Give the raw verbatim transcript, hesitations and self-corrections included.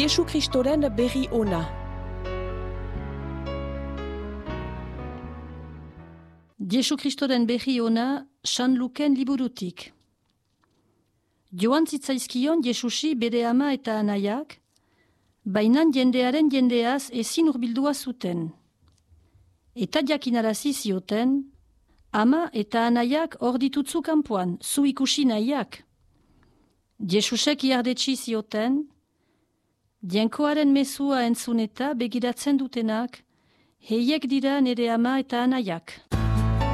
Jesu Kristoren berri ona. Jesu Kristoren berri ona San Luken liburutik. Joan zitzaizkion Jesusi bere ama eta anaiak, bainan jendearen jendeaz ezin urbildua zuten. Eta jakinarazi zioten, ama eta anaiak hor ditutzu kanpoan, zu ikusi nahiak. Jesusek iardetsi zioten, Jainkoaren mezua entzun eta begiratzen dutenak, heiek dira nire ama eta anaiak.